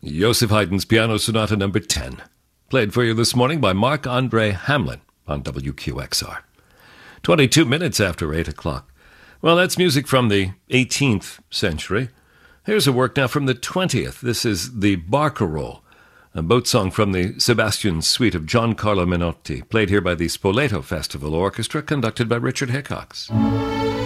Joseph Haydn's Piano Sonata No. 10, played for you this morning by Marc-Andre Hamlin on WQXR. 22 minutes after 8 o'clock. Well, that's music from the 18th century. Here's a work now from the 20th. This is the Barcarolle, a boat song from the Sebastian Suite of Giancarlo Menotti, played here by the Spoleto Festival Orchestra, conducted by Richard Hickox.